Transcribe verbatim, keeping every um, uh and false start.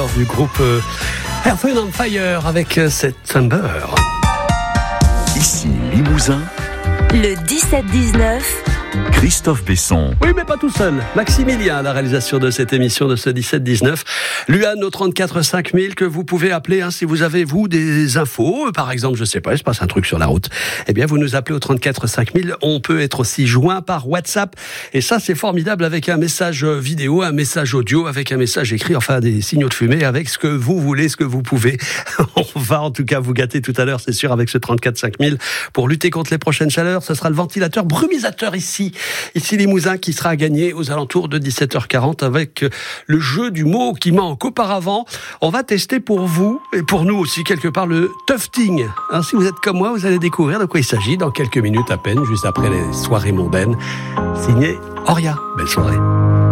chanteur du groupe euh, Earth, Wind and Fire avec euh, September. Ici Limousin, le dix-sept dix-neuf. Christophe Besson. Oui, mais pas tout seul. Maximilien à la réalisation de cette émission de ce dix-sept dix-neuf. Luan au trente-quatre cinq mille que vous pouvez appeler hein, si vous avez, vous, des infos. Par exemple, je sais pas, il se passe un truc sur la route. Eh bien, vous nous appelez au trente-quatre cinq mille. On peut être aussi joint par WhatsApp. Et ça, c'est formidable avec un message vidéo, un message audio, avec un message écrit, enfin des signaux de fumée, avec ce que vous voulez, ce que vous pouvez. On va en tout cas vous gâter tout à l'heure, c'est sûr, avec ce trente-quatre cinq mille. Pour lutter contre les prochaines chaleurs, ce sera le ventilateur brumisateur ici. Ici Limousin qui sera à gagner aux alentours de dix-sept heures quarante avec le jeu du mot qui manque. Auparavant, on va tester pour vous et pour nous aussi quelque part le tufting. Alors si vous êtes comme moi, vous allez découvrir de quoi il s'agit dans quelques minutes à peine, juste après les soirées mondaines. Signé Auria. Belle soirée.